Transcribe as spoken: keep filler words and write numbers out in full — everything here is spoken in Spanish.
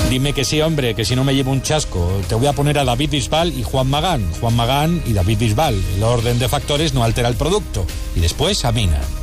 Dime que sí, hombre, que si no me llevo un chasco. Te voy a poner a David Bisbal y Juan Magán. Juan Magán y David Bisbal. El orden de factores no altera el producto. Y después, Amina.